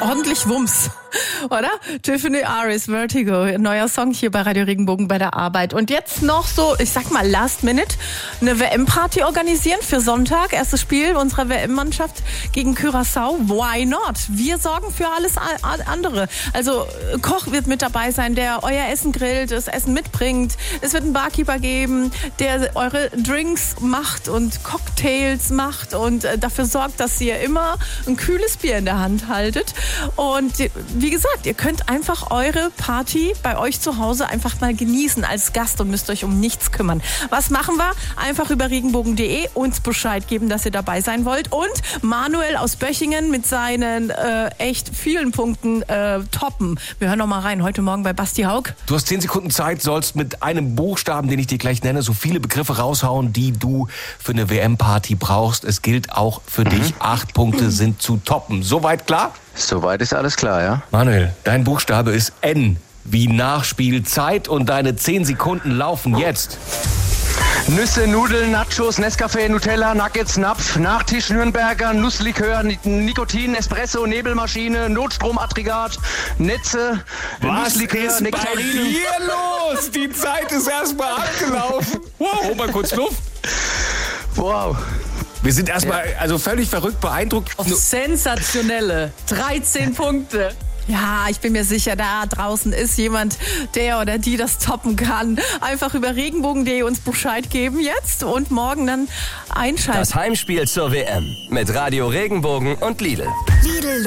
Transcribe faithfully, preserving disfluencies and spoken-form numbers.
ordentlich Wumms, oder? Tiffany Aris, Vertigo, neuer Song hier bei Radio Regenbogen bei der Arbeit. Und jetzt noch so, ich sag mal Last Minute, eine W M-Party organisieren für Sonntag. Erstes Spiel unserer W M-Mannschaft gegen Curaçao. Why not? Wir sorgen für alles andere. Also Koch wird mit dabei sein, der euer Essen grillt, das Essen mitbringt. Es wird einen Barkeeper geben, der eure Drinks macht und Cocktails macht und dafür sorgt, dass ihr immer ein kühles Bier in der Hand haltet. Und wie gesagt, ihr könnt einfach eure Party bei euch zu Hause einfach mal genießen als Gast und müsst euch um nichts kümmern. Was machen wir? Einfach über regenbogen punkt de uns Bescheid geben, dass ihr dabei sein wollt. Und Manuel aus Böchingen mit seinen äh, echt vielen Punkten äh, toppen. Wir hören noch mal rein, heute Morgen bei Basti Haug. Du hast zehn Sekunden Zeit, sollst mit einem Buchstaben, den ich dir gleich nenne, so viele Begriffe raushauen, die du für eine W M-Party brauchst. Es gilt auch für mhm. dich. Acht Punkte sind zu toppen. Soweit klar? Soweit ist alles klar, ja. Manuel, dein Buchstabe ist N wie Nachspielzeit und deine zehn Sekunden laufen jetzt. Nüsse, Nudeln, Nachos, Nescafé, Nutella, Nuggets, Napf, Nachtisch, Nürnberger, Nusslikör, Nikotin, Espresso, Nebelmaschine, Notstromaggregat, Netze, Was Nusslikör, ist Nektarinen. bei dir los? Die Zeit ist erstmal abgelaufen. Wow, hol mal kurz Luft. Wow. Wir sind erstmal ja. also völlig verrückt, beeindruckt. Auf sensationelle dreizehn Punkte. Ja, ich bin mir sicher, da draußen ist jemand, der oder die das toppen kann. Einfach über regenbogen punkt de uns Bescheid geben jetzt und morgen dann einschalten. Das Heimspiel zur W M mit Radio Regenbogen und Lidl. Lidl